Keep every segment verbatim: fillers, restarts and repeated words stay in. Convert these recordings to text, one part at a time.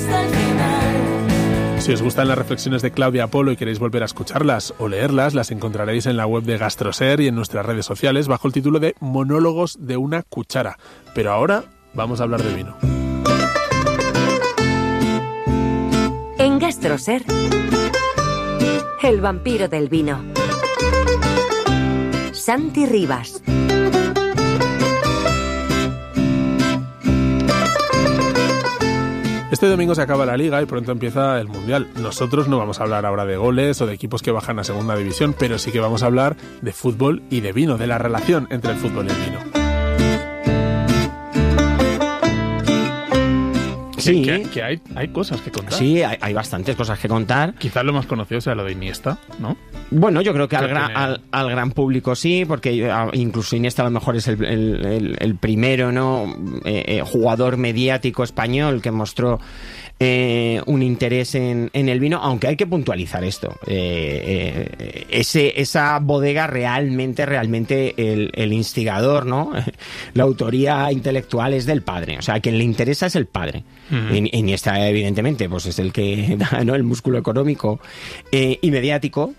Si os gustan las reflexiones de Claudia Apolo y queréis volver a escucharlas o leerlas, las encontraréis en la web de Gastroser y en nuestras redes sociales bajo el título de Monólogos de una cuchara. Pero ahora vamos a hablar de vino. En Gastroser, el vampiro del vino. Santi Rivas. Este domingo se acaba la Liga y pronto empieza el Mundial. Nosotros no vamos a hablar ahora de goles o de equipos que bajan a segunda división, pero sí que vamos a hablar de fútbol y de vino, de la relación entre el fútbol y el vino. Sí, que, que hay, hay cosas que contar. Sí, hay, hay bastantes cosas que contar. Quizás lo más conocido sea lo de Iniesta, ¿no? Bueno, yo creo que al, gra- tiene... al, al gran público sí, porque incluso Iniesta a lo mejor es el, el, el, el primero, ¿no? Eh, eh, jugador mediático español que mostró eh, un interés en, en el vino, aunque hay que puntualizar esto. Eh, eh, ese, esa bodega realmente, realmente el, el instigador, ¿no? La autoría intelectual es del padre. O sea, a quien le interesa es el padre. Uh-huh. Y Iniesta, evidentemente, pues es el que da, ¿no?, el músculo económico eh, y mediático.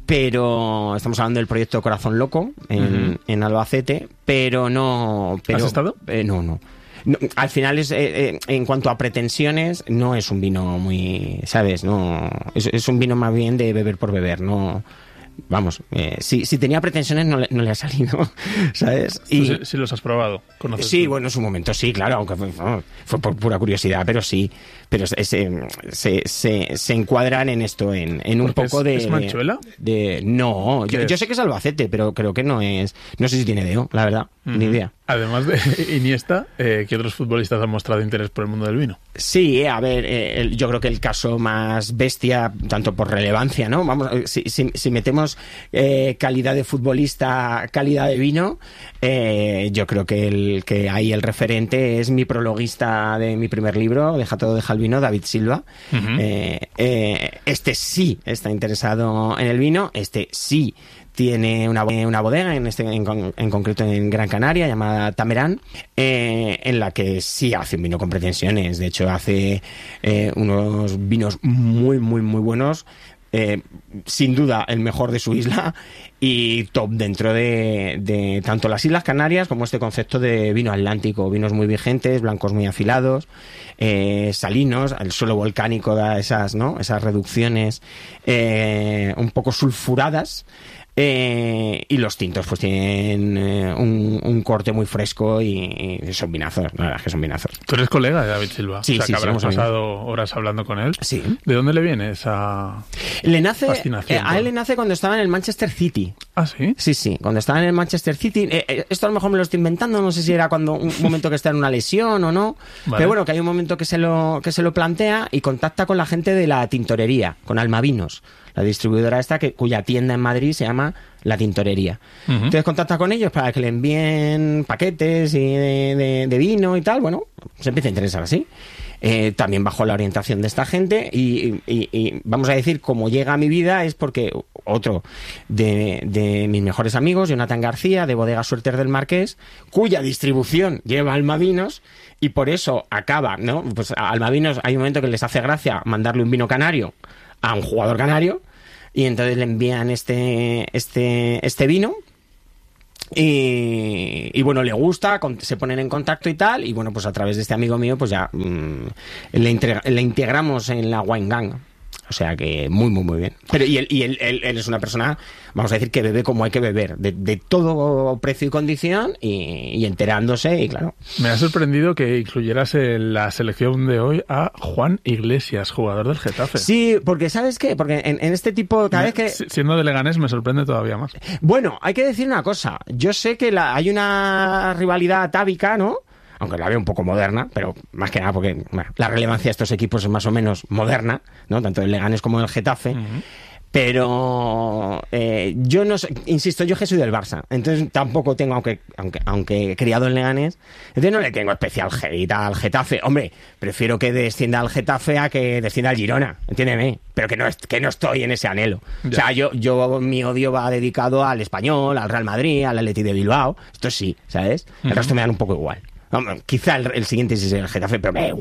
Pero estamos hablando del proyecto Corazón Loco en, uh-huh. en Albacete, pero no... Pero, ¿Has estado? Eh, no, no. No, al final es eh, eh, en cuanto a pretensiones no es un vino muy, ¿sabes? No es, es un vino más bien de beber por beber, no. Vamos, eh, si, si tenía pretensiones no le, no le ha salido, ¿sabes? Y si, si los has probado, ¿conoces? Sí, tú? Bueno, en su momento sí, claro, aunque fue, fue por pura curiosidad, pero sí, pero se, se, se, se encuadran en esto, en, en un poco es, de... ¿Es Manchuela? De, no, yo, yo sé que es Albacete, pero creo que no es, no sé si tiene deo, la verdad, uh-huh. ni idea. Además de Iniesta, eh, ¿qué otros futbolistas han mostrado interés por el mundo del vino? Sí, a ver, eh, el, yo creo que el caso más bestia, tanto por relevancia, ¿no? Vamos, si, si, si metemos eh, calidad de futbolista, calidad de vino, eh, yo creo que el que ahí el referente es mi prologuista de mi primer libro, Deja todo, deja el vino, David Silva. Uh-huh. eh, eh, este sí está interesado en el vino, este sí tiene una, una bodega, en, este, en, en concreto en Gran Canaria, llamada Tamerán, eh, en la que sí hace un vino con pretensiones. De hecho, hace eh, unos vinos muy, muy, muy buenos. Eh, sin duda, el mejor de su isla y top dentro de, de tanto las Islas Canarias como este concepto de vino atlántico. Vinos muy vigentes, blancos muy afilados, eh, salinos, el suelo volcánico da esas, ¿no?, esas reducciones eh, un poco sulfuradas. Eh, y los tintos pues tienen eh, un, un corte muy fresco y, y son vinazos, la verdad es que son vinazos. ¿Tú eres colega de David Silva? Sí, o sea, sí, que habrás pasado amigos. horas hablando con él. Sí. ¿De dónde le viene esa le nace, fascinación? Eh, a él le nace cuando estaba en el Manchester City. ¿Ah, sí? Sí, sí, cuando estaba en el Manchester City. Eh, eh, esto a lo mejor me lo estoy inventando, no sé si era cuando un momento que está en una lesión o no. Vale. Pero bueno, que hay un momento que se lo que se lo plantea y contacta con la gente de la tintorería, con Almavinos, la distribuidora esta que cuya tienda en Madrid se llama La Tintorería. Uh-huh. Entonces contacta con ellos para que le envíen paquetes y de, de, de vino y tal. Bueno, se empieza a interesar así. Eh, también bajo la orientación de esta gente y, y, y vamos a decir, como llega a mi vida es porque otro de, de mis mejores amigos, Jonathan García, de Bodega Suertes del Marqués, cuya distribución lleva Almavinos y por eso acaba, ¿no? Pues a Almavinos hay un momento que les hace gracia mandarle un vino canario a un jugador canario y entonces le envían este este este vino y, y bueno, le gusta, con, se ponen en contacto y tal y bueno, pues a través de este amigo mío pues ya mmm, le, integra, le integramos en la Wine Gang. O sea que muy, muy, muy bien. Pero y él, y él, él, él es una persona, vamos a decir, que bebe como hay que beber, de, de todo precio y condición y, y enterándose y claro. Me ha sorprendido que incluyeras en la selección de hoy a Juan Iglesias, jugador del Getafe. Sí, porque ¿sabes qué? Porque en, en este tipo, cada me, vez que... Siendo de Leganés me sorprende todavía más. Bueno, hay que decir una cosa. Yo sé que la, hay una rivalidad atávica, ¿no? Aunque la veo un poco moderna, pero más que nada porque bueno, la relevancia de estos equipos es más o menos moderna, ¿no? Tanto el Leganés como el Getafe. Uh-huh. Pero eh, yo no sé, insisto, yo que soy del Barça, entonces tampoco tengo, aunque aunque aunque he criado en Leganés, entonces no le tengo especial hate al Getafe. Hombre, prefiero que descienda al Getafe a que descienda al Girona, entiéndeme, pero que no que no estoy en ese anhelo. Ya. O sea, yo yo mi odio va dedicado al Español, al Real Madrid, al Atleti de Bilbao, esto sí, ¿sabes? El uh-huh. resto me dan un poco igual. Quizá el, el siguiente sí es el Getafe, pero me da igual,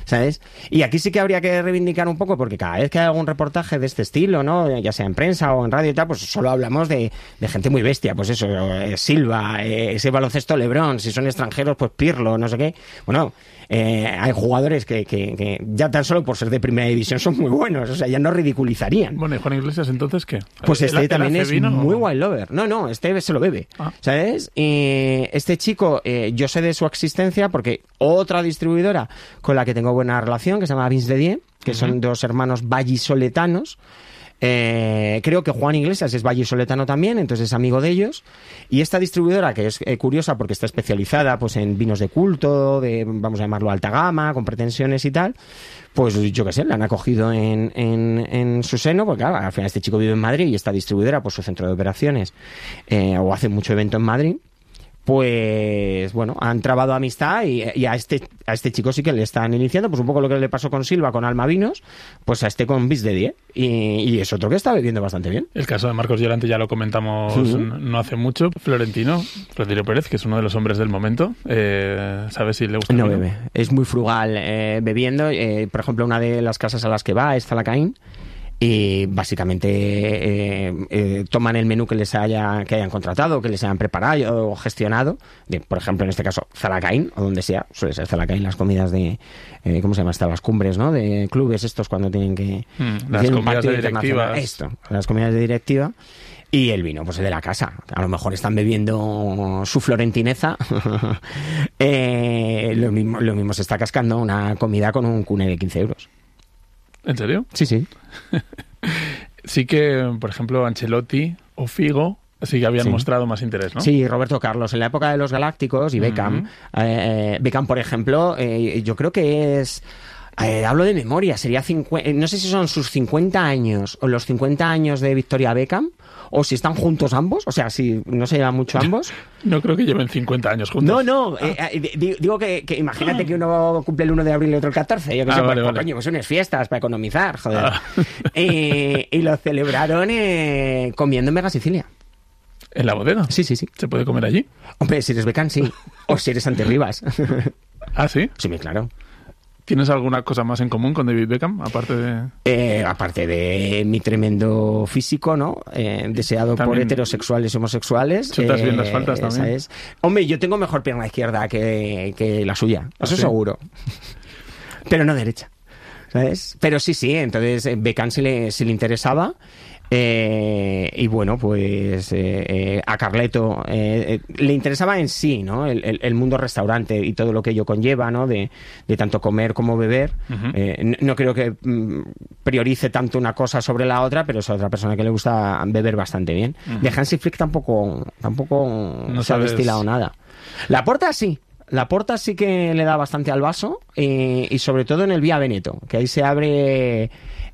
¿sabes? Y aquí sí que habría que reivindicar un poco, porque cada vez que hay algún reportaje de este estilo, ¿no? Ya sea en prensa o en radio y tal, pues solo hablamos de, de gente muy bestia, pues eso, eh, Silva, eh, ese baloncesto LeBron, si son extranjeros, pues Pirlo, no sé qué. Bueno, eh, hay jugadores que, que, que ya tan solo por ser de primera división son muy buenos, o sea, ya no ridiculizarían. Bueno, ¿y Juan Iglesias entonces qué? Pues este ¿El, también el es vino, muy o... wine lover. No, no, este se lo bebe, ah. ¿sabes? Y este chico, eh, yo sé de su existencia porque otra distribuidora con la que tengo buena relación, que se llama Vince Dedier, que uh-huh. son dos hermanos vallisoletanos. Eh, creo que Juan Iglesias es vallisoletano también, entonces es amigo de ellos. Y esta distribuidora, que es eh, curiosa porque está especializada pues en vinos de culto, de, vamos a llamarlo alta gama, con pretensiones y tal, pues yo qué sé, la han acogido en, en, en su seno, porque claro, al final este chico vive en Madrid y esta distribuidora, pues su centro de operaciones, eh, o hace mucho evento en Madrid. Pues bueno, han trabado amistad y, y a este a este chico sí que le están iniciando, pues un poco lo que le pasó con Silva, con Alma Vinos, pues a este con Vince Dedier, y, y es otro que está bebiendo bastante bien. El caso de Marcos Llorente ya lo comentamos uh-huh. no hace mucho. Florentino, Florentino Pérez, que es uno de los hombres del momento, eh, ¿sabes si le gusta? No bebe, es muy frugal eh, bebiendo, eh, por ejemplo, una de las casas a las que va es Zalacaín. Y básicamente eh, eh, toman el menú que les haya que hayan contratado, que les hayan preparado o gestionado, de, por ejemplo en este caso Zalacaín, o donde sea, suele ser Zalacaín las comidas de, eh, ¿cómo se llama? Hasta las cumbres, ¿no? De clubes estos cuando tienen que... Mm, las comidas de directivas. Esto, las comidas de directiva. Y el vino, pues es de la casa. A lo mejor están bebiendo su florentineza. eh, lo, mismo, lo mismo se está cascando una comida con un cune de quince euros. ¿En serio? Sí, sí. Sí que, por ejemplo, Ancelotti o Figo sí que habían sí. mostrado más interés, ¿no? Sí, Roberto Carlos, en la época de los Galácticos y Beckham. Uh-huh. Eh, Beckham, por ejemplo, eh, yo creo que es... Eh, hablo de memoria, sería cincuenta, no sé si son sus cincuenta años o los cincuenta años de Victoria Beckham, o si están juntos ambos, o sea, si no se llevan mucho ambos. No creo que lleven cincuenta años juntos. No, no, ah. eh, eh, digo que, que imagínate que uno cumple el uno de abril y otro el catorce, yo que ah, sé, vale, pues, vale. coño, pues unas fiestas para economizar, joder. Ah. Eh, y lo celebraron eh, comiendo en Mega Sicilia. ¿En la bodega? Sí, sí, sí. ¿Se puede comer allí? Hombre, si eres Beckham, sí. O si eres Ante Rivas. ¿Ah, sí? Sí, claro. ¿Tienes alguna cosa más en común con David Beckham, aparte de...? Eh, aparte de mi tremendo físico, ¿no? Eh, deseado también por heterosexuales y homosexuales. Chutas eh, bien las faltas también. Es. Hombre, yo tengo mejor pierna izquierda que, que la suya, ¿Ah, eso sí? seguro. Pero no derecha, ¿sabes? Pero sí, sí, entonces Beckham sí le, sí le interesaba. Eh, y bueno, pues eh, eh, a Carleto eh, eh, le interesaba en sí, ¿no? El, el, el mundo restaurante y todo lo que ello conlleva, ¿no? De, de tanto comer como beber. Uh-huh. Eh, no, no creo que mm, priorice tanto una cosa sobre la otra, pero es otra persona que le gusta beber bastante bien. Uh-huh. De Hansi Flick tampoco, tampoco no se sabes... ha destilado nada. La Porta sí. La Porta sí que le da bastante al vaso eh, y sobre todo en el Vía Veneto, que ahí se abre...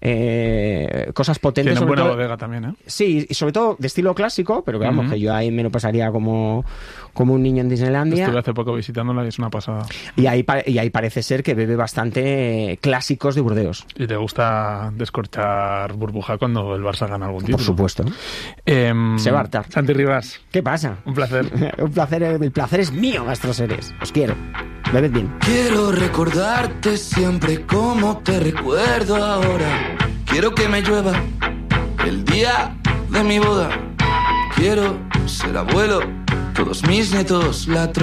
Eh, cosas potentes. Tiene buena todo, bodega también, ¿eh? Sí, y sobre todo de estilo clásico, pero que vamos, uh-huh. que yo ahí me lo pasaría como, como un niño en Disneylandia. Estuve hace poco visitándola y es una pasada. Y ahí, y ahí parece ser que bebe bastante clásicos de Burdeos. Y te gusta descorchar burbuja cuando el Barça gana algún título. Por supuesto. Eh, Se va a hartar. Santi Rivas. ¿Qué pasa? Un placer. un placer, el placer es mío, Gastroseres. Os quiero. Bebed bien. Quiero recordarte siempre como te recuerdo ahora. Quiero que me llueva el día de mi boda. Quiero ser abuelo, todos mis nietos la